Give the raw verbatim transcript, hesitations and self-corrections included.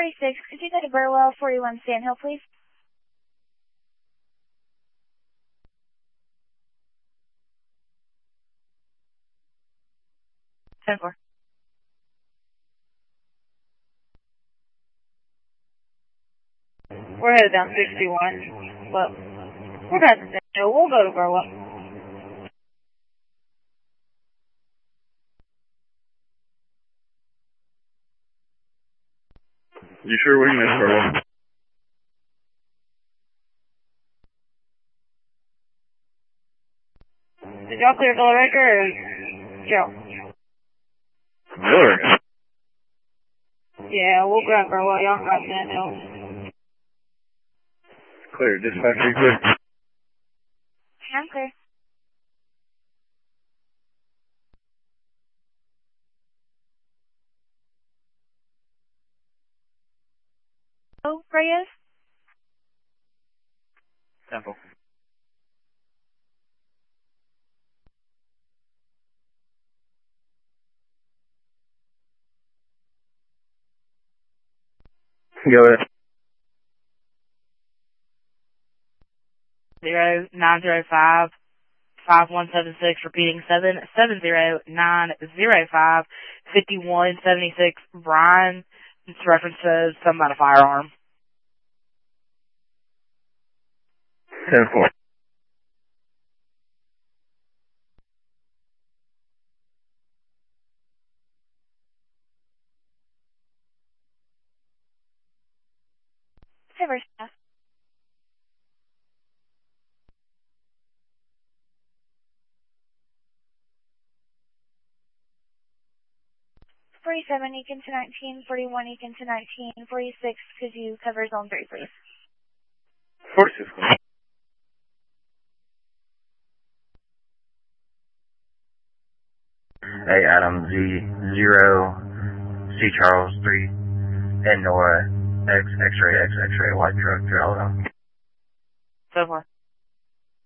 forty-six, could you go to Burwell, forty-one Sandhill, please? ten four. We're headed down sixty-one. Well, we're past the Sandhill. We'll go to Burwell. You sure we missed Burwell? Did y'all clear Villaraker or Joe? Villaraker? Yeah, we'll grab Burwell. Y'all grab Sandhill. Clear. Dispatch, are you clear? I'm clear. Oh, Reyes? Temple. Go ahead. Zero nine zero five five one seven six, repeating seven seven zero nine zero five fifty one seventy six. Brian, it's reference to something about a firearm. ten four. Silver staff. forty-seven, Eakin to nineteen, forty-one, Eakin to nineteen, forty-six, could you cover zone three, please? forty-six. Hey, Adam, Z, zero, C Charles, three, and Nora, X, X-ray, X, X-ray, white truck, Geraldo. So far.